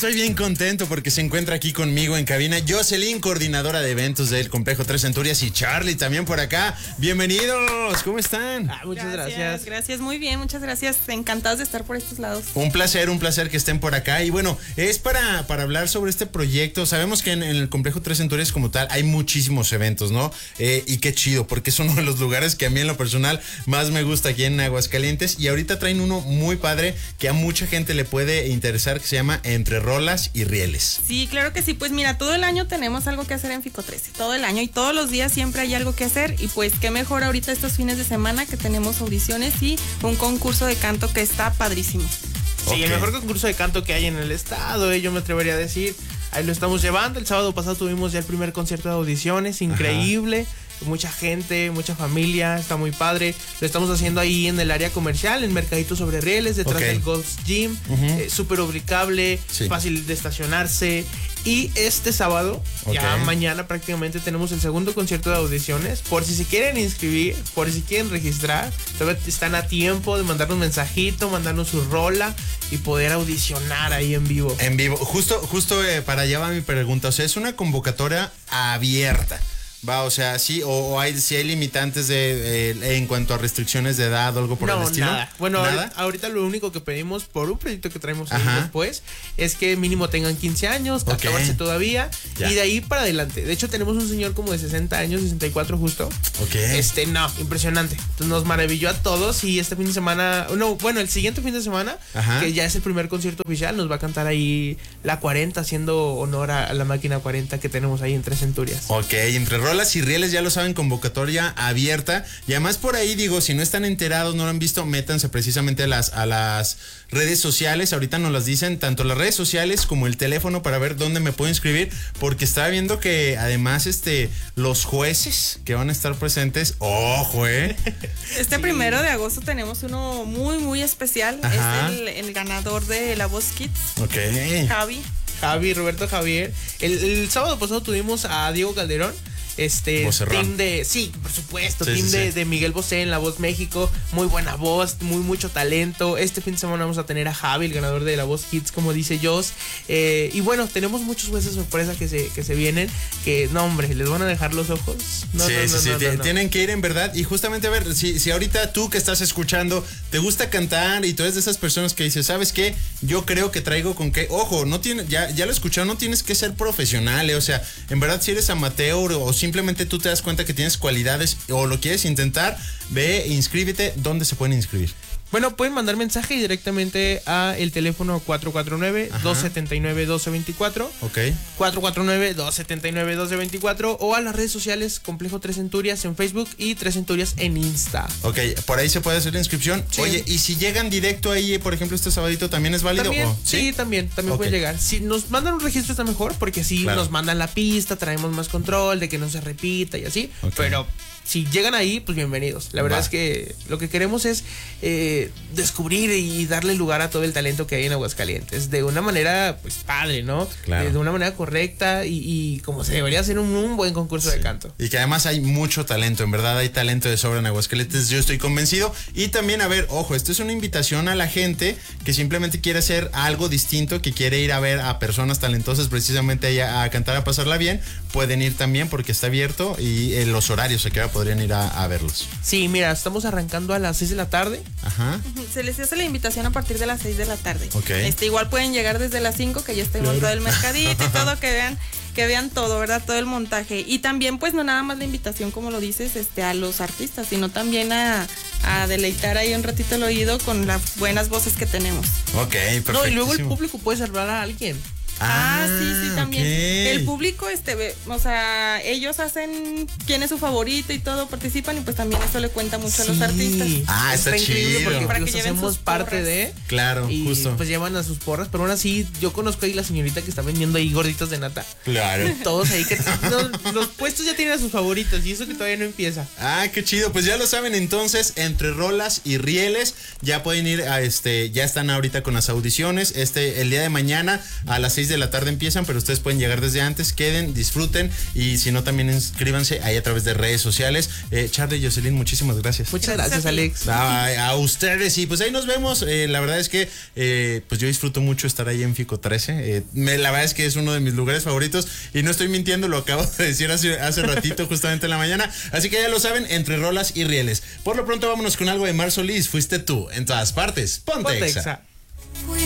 estoy bien contento porque se encuentra aquí conmigo en cabina Jocelyn, coordinadora de eventos del Complejo Tres Centurias, y Charlie también por acá. Bienvenidos, ¿cómo están? Muchas gracias. Gracias, muy bien, muchas gracias. Encantados de estar por estos lados. Un placer que estén por acá. Y bueno, es para hablar sobre este proyecto. Sabemos que en el Complejo Tres Centurias como tal hay muchísimos eventos, ¿no? Y qué chido, porque es uno de los lugares que a mí en lo personal más me gusta aquí en Aguascalientes. Y ahorita traen uno muy padre que a mucha gente le puede interesar, que se llama Entre Rolas y Rieles. Sí, claro que sí. Pues mira, todo el año tenemos algo que hacer en Fico 13. Todo el año y todos los días siempre hay algo que hacer. Y pues qué mejor ahorita estos fines de semana que tenemos audiciones y un concurso de canto que está padrísimo. Sí, Okay. El mejor concurso de canto que hay en el estado, yo me atrevería a decir. Ahí lo estamos llevando. El sábado pasado tuvimos ya el primer concierto de audiciones, increíble. Ajá. Mucha gente, mucha familia, está muy padre. Lo estamos haciendo ahí en el área comercial, en Mercadito Sobre Rieles, detrás del Gold's Gym. Súper ubicable, fácil de estacionarse. Y este sábado, ya mañana prácticamente, tenemos el segundo concierto de audiciones. Por si se quieren inscribir, por si quieren registrar, todavía están a tiempo de mandarnos un mensajito, mandarnos su rola y poder audicionar ahí en vivo. En vivo, justo para allá va mi pregunta. O sea, es una convocatoria abierta. Va, o sea, sí, o si hay limitantes en cuanto a restricciones de edad o algo por el estilo. Nada. Bueno, ¿nada? Ahorita lo único que pedimos por un proyecto que traemos después es que mínimo tengan 15 años, 14 todavía, y de ahí para adelante. De hecho, tenemos un señor como de 60 años, 64 justo. Impresionante. Entonces nos maravilló a todos y este fin de semana, el siguiente fin de semana, que ya es el primer concierto oficial, nos va a cantar ahí la 40, haciendo honor a la máquina 40 que tenemos ahí en Tres Centurias. Entre Rolas y Rieles, ya lo saben, convocatoria abierta. Y además por ahí digo, si no están enterados, no lo han visto, métanse precisamente a las redes sociales. Ahorita nos las dicen, tanto las redes sociales como el teléfono para ver dónde me puedo inscribir, porque estaba viendo que además los jueces que van a estar presentes, ojo, Este 1 de agosto tenemos uno muy, muy especial. Es el ganador de La Voz Kids. Roberto Javier. El sábado pasado tuvimos a Diego Calderón. Team de, por supuesto, de Miguel Bosé en La Voz México, muy buena voz, mucho talento. Este fin de semana vamos a tener a Javi, el ganador de La Voz Kids, como dice Joss, y bueno, tenemos muchos jueces sorpresa que se vienen, que no, hombre, les van a dejar los ojos. No. Tienen que ir en verdad. Y justamente a ver, si ahorita tú que estás escuchando te gusta cantar y tú eres de esas personas que dices, ¿sabes qué? Yo creo que traigo con qué. Ojo, no tiene, ya lo escucharon, no tienes que ser profesional, o sea, en verdad, si eres amateur o simplemente tú te das cuenta que tienes cualidades o lo quieres intentar, ve, inscríbete. ¿Dónde se pueden inscribir? Bueno, pueden mandar mensaje directamente a el teléfono 449-279-1224. 449-279-1224 o a las redes sociales Complejo Tres Centurias en Facebook y Tres Centurias en Insta. Por ahí se puede hacer la inscripción. Sí. Oye, y si llegan directo ahí, por ejemplo, este sabadito, ¿también es válido? ¿También? Sí, también pueden llegar. Si nos mandan un registro está mejor, porque así nos mandan la pista, traemos más control de que no se repita y así, pero si llegan ahí, pues bienvenidos. La verdad es que lo que queremos es descubrir y darle lugar a todo el talento que hay en Aguascalientes de una manera, pues, padre, ¿no? Claro. De una manera correcta y como se debería hacer un buen concurso de canto. Y que además hay mucho talento, en verdad hay talento de sobra en Aguascalientes, yo estoy convencido. Y también, a ver, ojo, esto es una invitación a la gente que simplemente quiere hacer algo distinto, que quiere ir a ver a personas talentosas precisamente a cantar, a pasarla bien. Pueden ir también porque está abierto y los horarios que podrían ir a verlos. Sí, mira, estamos arrancando a las 6 de la tarde. Se les hace la invitación a partir de las 6 de la tarde. Igual pueden llegar desde las 5, que ya esté montado el mercadito y todo, que vean todo, ¿verdad? Todo el montaje. Y también, pues, no nada más la invitación, como lo dices, a los artistas, sino también a deleitar ahí un ratito el oído con las buenas voces que tenemos. Perfecto. No, y luego el público puede salvar a alguien. Sí, también. El público, o sea, ellos hacen quién es su favorito y todo, participan, y pues también eso le cuenta mucho a los artistas. Está increíble chido. porque para que los lleven hacemos parte de. Claro, y justo. Pues llevan a sus porras, pero aún así, yo conozco ahí la señorita que está vendiendo ahí gorditos de nata. Claro. Todos ahí que los puestos ya tienen a sus favoritos y eso que todavía no empieza. Qué chido. Pues ya lo saben, entonces, Entre Rolas y Rieles, ya pueden ir a ya están ahorita con las audiciones. El día de mañana a las 6 de la tarde empiezan, pero ustedes pueden llegar desde antes, queden, disfruten y si no también inscríbanse ahí a través de redes sociales. Charlie y Jocelyn, muchísimas gracias. Muchas gracias, Alex. A ustedes y pues ahí nos vemos. La verdad es que pues yo disfruto mucho estar ahí en Fico 13. La verdad es que es uno de mis lugares favoritos y no estoy mintiendo, lo acabo de decir hace ratito justamente en la mañana. Así que ya lo saben, entre rolas y rieles. Por lo pronto vámonos con algo de Mar Solís. Fuiste tú, en todas partes. Ponte Exa.